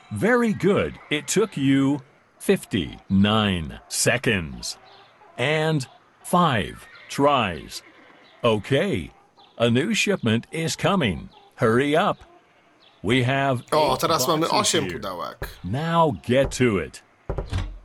Very good. It took you 59 seconds and 5 tries. Okay, a new shipment is coming. Hurry up. We have O, 8 teraz mamy boxes 8 here. pudełek. Now get to it.